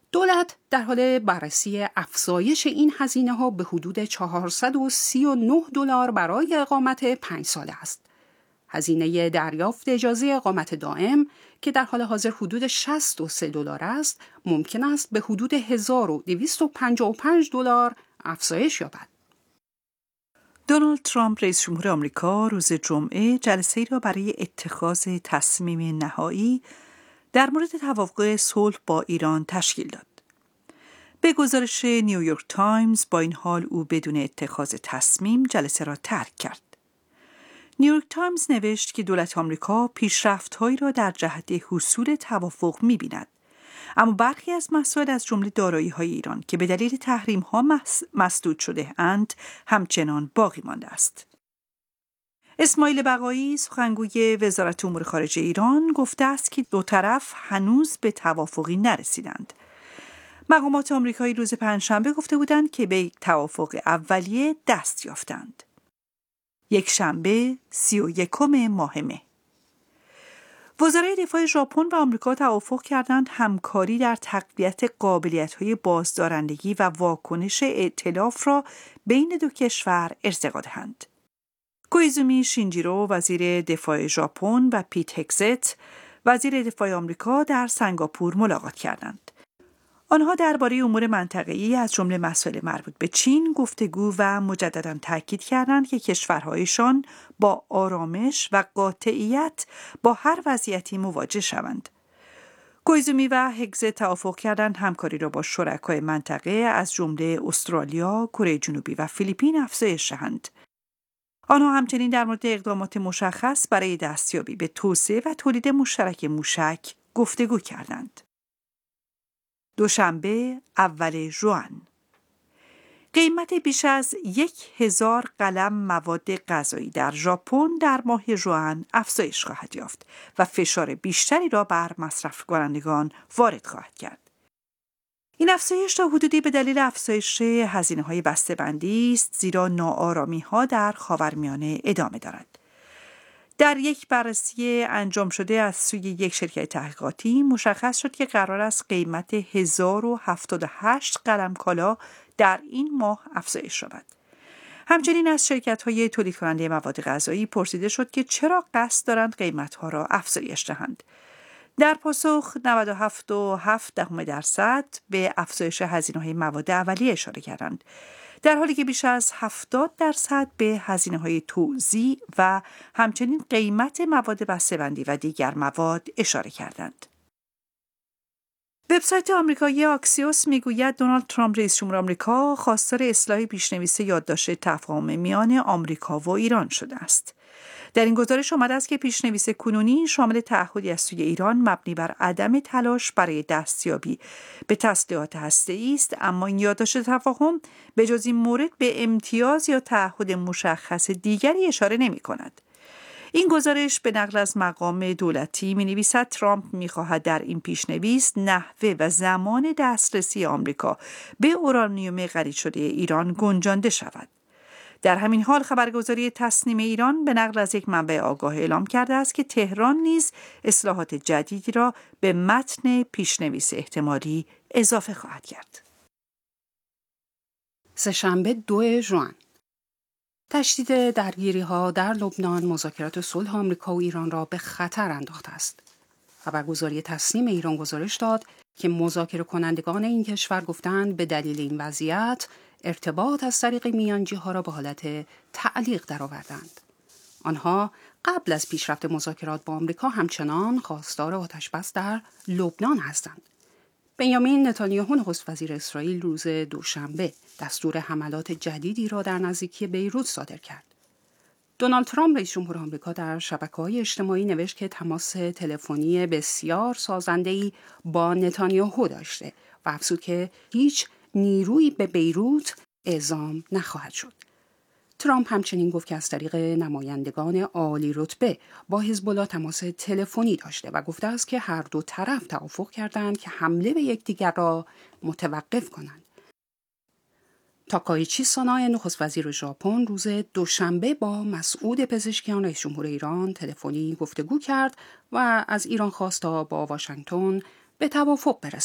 دولت در حال بررسی افزایش این هزینه‌ها به حدود $439 برای اقامت 5 ساله است. هزینه دریافت اجازه اقامت دائم که در حال حاضر حدود $63 است، ممکن است به حدود $1255 افزایش یابد. دونالد ترامپ رئیس جمهور آمریکا روز جمعه جلسه‌ای را برای اتخاذ تصمیم نهایی در مورد توافق صلح با ایران تشکیل داد. به گزارش نیویورک تایمز، با این حال او بدون اتخاذ تصمیم جلسه را ترک کرد. نیویورک تایمز نوشت که دولت آمریکا پیشرفت‌هایی را در جهت حصول توافق می‌بیند، اما برخی از مسائل از جمله دارایی‌های ایران که به دلیل تحریم‌ها مسدود شده اند همچنان باقی مانده است. اسماعیل بقایی، سخنگوی وزارت امور خارجه ایران، گفته است که دو طرف هنوز به توافقی نرسیدند. مقامات آمریکایی روز پنجشنبه گفته بودند که به توافق اولیه دست یافتند. یک شنبه 31 ماه مه. وزرای دفاع ژاپن و آمریکا توافق کردند همکاری در تقویت قابلیت‌های بازدارندگی و واکنش ائتلاف را بین دو کشور ارتقا دهند. کویزومی شینجیرو، وزیر دفاع ژاپن، و پیت هگزت، وزیر دفاع آمریکا، در سنگاپور ملاقات کردند. آنها درباره امور منطقه‌ای از جمله مسائل مربوط به چین گفتگو و مجدداً تاکید کردند که کشورهایشان با آرامش و قاطعیت با هر وضعیتی مواجه شوند. کویزومی و هگزت توافق کردند همکاری را با شرکای منطقه از جمله استرالیا، کره جنوبی و فیلیپین افزایش دهند. آنها همچنین در مورد اقدامات مشخص برای دستیابی به توسعه و تولید مشترک موشک گفتگو کردند. دوشنبه اول ژوئن، قیمت بیش از 1000 قلم مواد غذایی در ژاپن در ماه ژوئن افزایش خواهد یافت و فشار بیشتری را بر مصرف کنندگان وارد خواهد کرد. این افزایش تا حدودی به دلیل افزایش هزینه‌های بسته‌بندی است، زیرا ناآرامی‌ها در خاورمیانه ادامه دارد. در یک بررسی انجام شده از سوی یک شرکت تحقیقاتی مشخص شد که قرار است قیمت 1078 قلم کالا در این ماه افزایش یابد. همچنین از شرکت‌های تولید کننده مواد غذایی پرسیده شد که چرا قصد دارند قیمت‌ها را افزایش دهند. در پاسخ 97.7% به افزایش هزینه‌های مواد اولیه اشاره کردند، در حالی که بیش از 70% به هزینه‌های توزیع و همچنین قیمت مواد بسته‌بندی و دیگر مواد اشاره کردند. وبسایت آمریکایی آکسیوس میگوید دونالد ترامپ رئیس جمهور آمریکا خواستار اصلاح پیشنویس یادداشت تفاهم میان آمریکا و ایران شده است. در این گزارش آمده است که پیشنویس کنونی شامل تعهدی از سوی ایران مبنی بر عدم تلاش برای دستیابی به تسلیحات هسته‌ای است، اما این یادداشت تفاهم به جز این مورد به امتیاز یا تعهد مشخص دیگری اشاره نمی‌کند. این گزارش به نقل از مقام دولتی می‌نویسد ترامپ می‌خواهد در این پیشنویس نحوه و زمان دسترسی آمریکا به اورانیوم خرید شده ایران گنجانده شود. در همین حال خبرگزاری تسنیم ایران به نقل از یک منبع آگاه اعلام کرده است که تهران نیز اصلاحات جدیدی را به متن پیشنویس احتمالی اضافه خواهد کرد. سه‌شنبه 2 ژوئن، تشدید درگیری‌ها در لبنان مذاکرات صلح آمریکا و ایران را به خطر انداخته است. خبرگزاری تسنیم ایران گزارش داد که مذاکره کنندگان این کشور گفتند به دلیل این وضعیت ارتباط از طریق میانجی‌ها را به حالت تعلیق درآوردند. آنها قبل از پیشرفت مذاکرات با آمریکا همچنان خواستار آتش‌بس در لبنان هستند. بنیامین نتانیاهو نخست وزیر اسرائیل روز دوشنبه دستور حملات جدیدی را در نزدیکی بیروت صادر کرد. دونالد ترامپ رئیس جمهور آمریکا در شبکه‌های اجتماعی نوشت که تماس تلفنی بسیار سازنده‌ای با نتانیاهو داشته و افزود که هیچ نیرویی به بیروت اعزام نخواهد شد. ترامپ همچنین گفت که از طریق نمایندگان عالی رتبه با حزب الله تماس تلفنی داشته و گفته است که هر دو طرف توافق کردند که حمله به یکدیگر را متوقف کنند. تاکایچی سانا نخست وزیر ژاپن روز دوشنبه با مسعود پزشکیان رئیس جمهور ایران تلفنی گفتگو کرد و از ایران خواست تا با واشنگتن به توافق برسد.